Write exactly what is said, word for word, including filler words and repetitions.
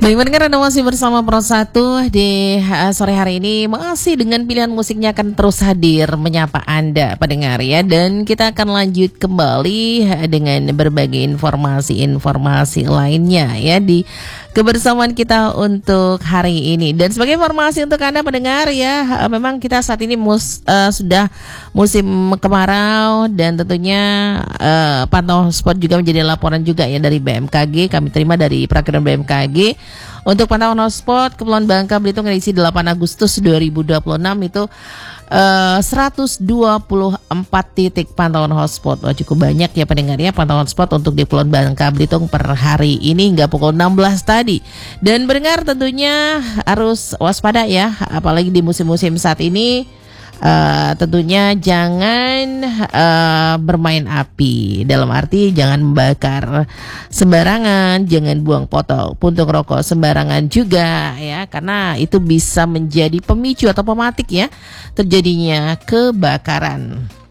Baik pendengar, Anda masih bersama Pro satu di uh, sore hari ini. Masih dengan pilihan musiknya akan terus hadir menyapa Anda pendengar ya. Dan kita akan lanjut kembali dengan berbagai informasi-informasi lainnya ya di kebersamaan kita untuk hari ini. Dan sebagai informasi untuk Anda pendengar ya, memang kita saat ini mus, uh, sudah musim kemarau. Dan tentunya uh, pantauan spot juga menjadi laporan juga ya dari B M K G. Kami terima dari Prakiraan B M K G. Untuk pantauan hotspot Kepulauan Bangka Belitung edisi delapan Agustus dua ribu dua puluh enam itu uh, seratus dua puluh empat titik pantauan hotspot. Wah, cukup banyak ya pendengar ya pantauan hotspot untuk di Kepulauan Bangka Belitung per hari ini hingga pukul enam belas tadi. Dan pendengar tentunya harus waspada ya, apalagi di musim-musim saat ini. Uh, tentunya jangan uh, bermain api, dalam arti jangan membakar sembarangan, jangan buang potong puntung rokok sembarangan juga ya, karena itu bisa menjadi pemicu atau pematik ya terjadinya kebakaran.